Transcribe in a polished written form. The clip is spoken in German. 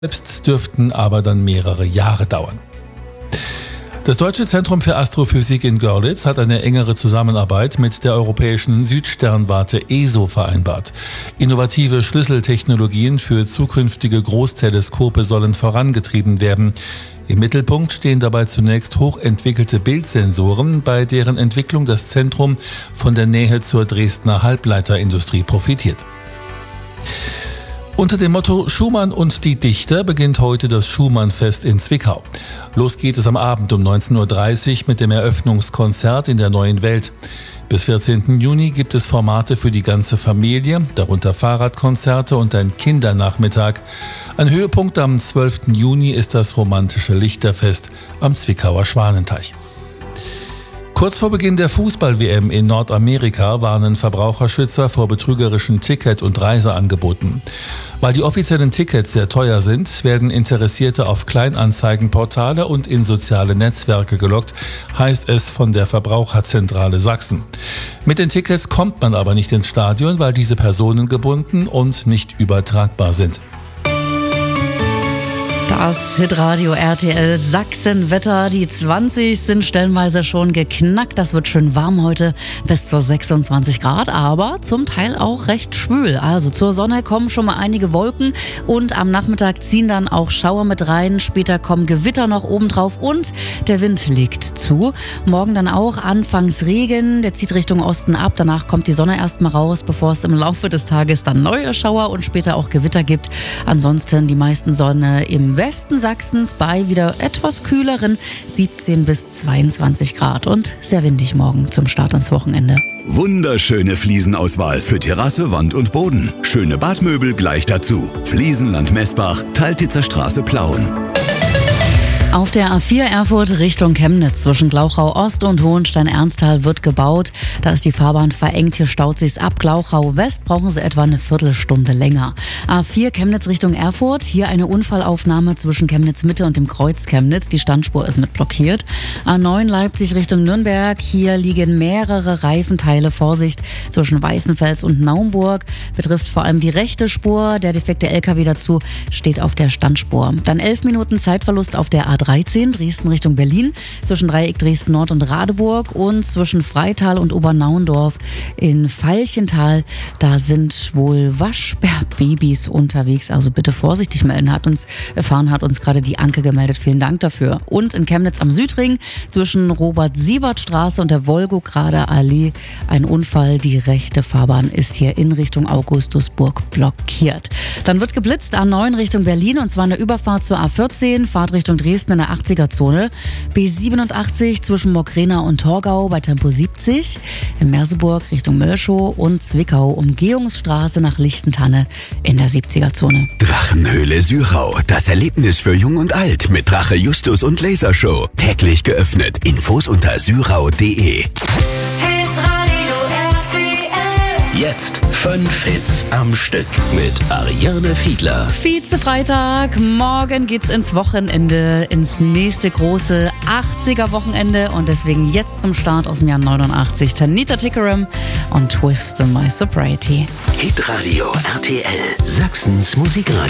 Selbst dürften aber dann mehrere Jahre dauern. Das Deutsche Zentrum für Astrophysik in Görlitz hat eine engere Zusammenarbeit mit der europäischen Südsternwarte ESO vereinbart. Innovative Schlüsseltechnologien für zukünftige Großteleskope sollen vorangetrieben werden. Im Mittelpunkt stehen dabei zunächst hochentwickelte Bildsensoren, bei deren Entwicklung das Zentrum von der Nähe zur Dresdner Halbleiterindustrie profitiert. Unter dem Motto Schumann und die Dichter beginnt heute das Schumann-Fest in Zwickau. Los geht es am Abend um 19.30 Uhr mit dem Eröffnungskonzert in der Neuen Welt. Bis 14. Juni gibt es Formate für die ganze Familie, darunter Fahrradkonzerte und ein Kindernachmittag. Ein Höhepunkt am 12. Juni ist das romantische Lichterfest am Zwickauer Schwanenteich. Kurz vor Beginn der Fußball-WM in Nordamerika warnen Verbraucherschützer vor betrügerischen Ticket- und Reiseangeboten. Weil die offiziellen Tickets sehr teuer sind, werden Interessierte auf Kleinanzeigenportale und in soziale Netzwerke gelockt, heißt es von der Verbraucherzentrale Sachsen. Mit den Tickets kommt man aber nicht ins Stadion, weil diese personengebunden und nicht übertragbar sind. Das Hitradio RTL Sachsenwetter. Die 20 sind stellenweise schon geknackt. Das wird schön warm heute bis zu 26 Grad, aber zum Teil auch recht schwül. Also zur Sonne kommen schon mal einige Wolken und am Nachmittag ziehen dann auch Schauer mit rein. Später kommen Gewitter noch obendrauf und der Wind legt zu. Morgen dann auch anfangs Regen. Der zieht Richtung Osten ab. Danach kommt die Sonne erstmal raus, bevor es im Laufe des Tages dann neue Schauer und später auch Gewitter gibt. Ansonsten die meisten Sonne im Westen Sachsens bei wieder etwas kühleren 17 bis 22 Grad und sehr windig morgen zum Start ins Wochenende. Wunderschöne Fliesenauswahl für Terrasse, Wand und Boden. Schöne Badmöbel gleich dazu. Fliesenland Messbach, Taltitzer Straße Plauen. Auf der A4 Erfurt Richtung Chemnitz zwischen Glauchau Ost und Hohenstein-Ernsthal wird gebaut. Da ist die Fahrbahn verengt, hier staut sich's ab. Glauchau West brauchen Sie etwa eine Viertelstunde länger. A4 Chemnitz Richtung Erfurt, hier eine Unfallaufnahme zwischen Chemnitz Mitte und dem Kreuz Chemnitz. Die Standspur ist mit blockiert. A9 Leipzig Richtung Nürnberg, hier liegen mehrere Reifenteile. Vorsicht zwischen Weißenfels und Naumburg. Betrifft vor allem die rechte Spur. Der defekte LKW dazu steht auf der Standspur. Dann 11 Minuten Zeitverlust auf der A13 Dresden Richtung Berlin zwischen Dreieck Dresden Nord und Radeburg und zwischen Freital und Obernauendorf in Veilchental. Da sind wohl Waschbärbabys unterwegs, also bitte vorsichtig melden. Fahren hat uns gerade die Anke gemeldet. Vielen Dank dafür. Und in Chemnitz am Südring zwischen Robert-Siebert-Straße und der Wolgograder Allee ein Unfall. Die rechte Fahrbahn ist hier in Richtung Augustusburg blockiert. Dann wird geblitzt A9 Richtung Berlin und zwar eine Überfahrt zur A14, Fahrt Richtung Dresden in der 80er-Zone. B87 zwischen Mockrena und Torgau bei Tempo 70. In Merseburg Richtung Mölschow und Zwickau Umgehungsstraße nach Lichtentanne in der 70er-Zone. Drachenhöhle Sürau, das Erlebnis für Jung und Alt mit Drache Justus und Lasershow. Täglich geöffnet. Infos unter syrau.de. Jetzt 5 Hits am Stück mit Ariane Fiedler. Vize-Freitag, morgen geht's ins Wochenende, ins nächste große 80er-Wochenende und deswegen jetzt zum Start aus dem Jahr 89 Tanita Tikaram und Twist in My Sobriety. Hitradio RTL, Sachsens Musikradio.